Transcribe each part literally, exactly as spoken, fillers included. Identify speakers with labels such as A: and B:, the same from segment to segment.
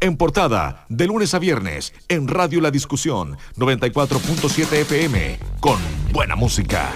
A: En Portada, de lunes a viernes, en Radio La Discusión, noventa y cuatro punto siete F M, con buena música.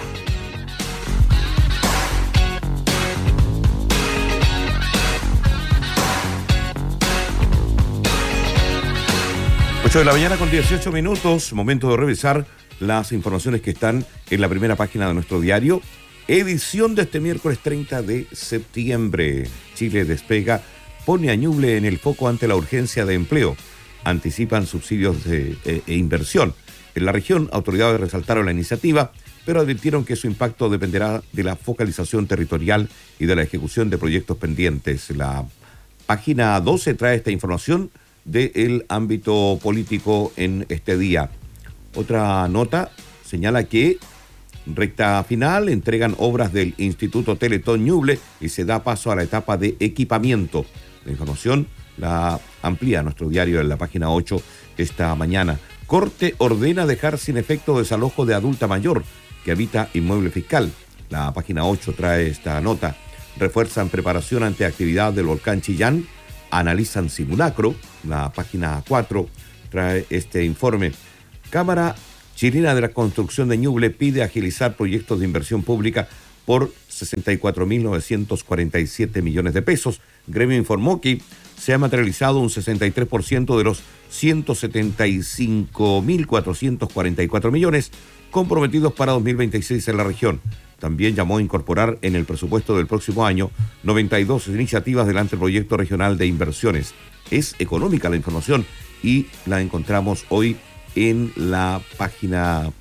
B: ocho de la mañana con dieciocho minutos, momento de revisar las informaciones que están en la primera página de nuestro diario. Edición de este miércoles treinta de septiembre. Chile despega, pone a Ñuble en el foco ante la urgencia de empleo. Anticipan subsidios de, e, e inversión. En la región, autoridades resaltaron la iniciativa, pero advirtieron que su impacto dependerá de la focalización territorial y de la ejecución de proyectos pendientes. La página doce trae esta información del ámbito político en este día. Otra nota señala que recta final, entregan obras del Instituto Teletón Ñuble y se da paso a la etapa de equipamiento. La información la amplía nuestro diario en la página ocho esta mañana. Corte ordena dejar sin efecto desalojo de adulta mayor que habita inmueble fiscal. La página ocho trae esta nota. Refuerzan preparación ante actividad del volcán Chillán. Analizan simulacro. La página cuatro trae este informe. Cámara Chilena de la Construcción de Ñuble pide agilizar proyectos de inversión pública por sesenta y cuatro mil novecientos cuarenta y siete millones de pesos. Gremio informó que se ha materializado un sesenta y tres por ciento de los ciento setenta y cinco mil cuatrocientos cuarenta y cuatro millones comprometidos para dos mil veintiséis en la región. También llamó a incorporar en el presupuesto del próximo año noventa y dos iniciativas del anteproyecto regional de inversiones. Es económica la información y la encontramos hoy en la página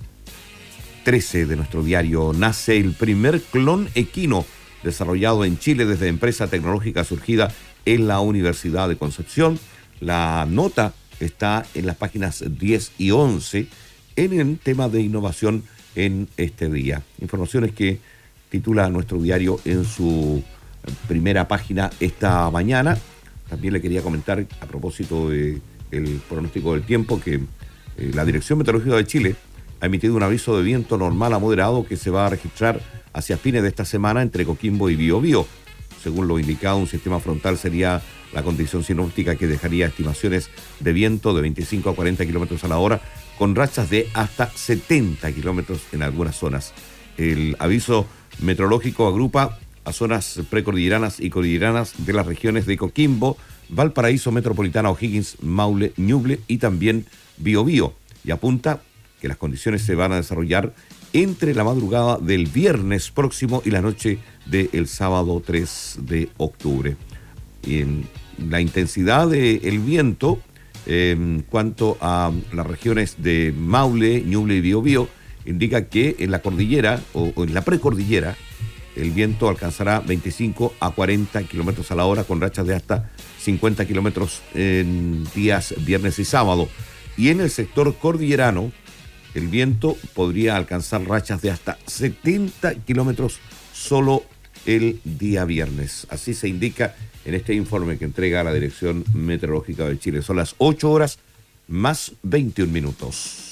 B: trece de nuestro diario. Nace el primer clon equino desarrollado en Chile desde empresa tecnológica surgida en la Universidad de Concepción. La nota está en las páginas diez y once en el tema de innovación en este día. Informaciones que titula nuestro diario en su primera página esta mañana. También le quería comentar a propósito del pronóstico del tiempo que eh, la Dirección Meteorológica de Chile ha emitido un aviso de viento normal a moderado que se va a registrar hacia fines de esta semana entre Coquimbo y Biobío. Según lo indicado, un sistema frontal sería la condición sinóptica que dejaría estimaciones de viento de veinticinco a cuarenta kilómetros a la hora, con rachas de hasta setenta kilómetros en algunas zonas. El aviso meteorológico agrupa a zonas precordilleranas y cordilleranas de las regiones de Coquimbo, Valparaíso, Metropolitana, O'Higgins, Maule, Ñuble y también Biobío, y apunta que las condiciones se van a desarrollar entre la madrugada del viernes próximo y la noche del sábado tres de octubre. Y en la intensidad del viento, eh, en cuanto a las regiones de Maule, Ñuble y Biobío, indica que en la cordillera o, o en la precordillera el viento alcanzará veinticinco a cuarenta kilómetros a la hora con rachas de hasta cincuenta kilómetros en días viernes y sábado. Y en el sector cordillerano, el viento podría alcanzar rachas de hasta setenta kilómetros solo el día viernes. Así se indica en este informe que entrega la Dirección Meteorológica de Chile. Son las ocho horas más veintiún minutos.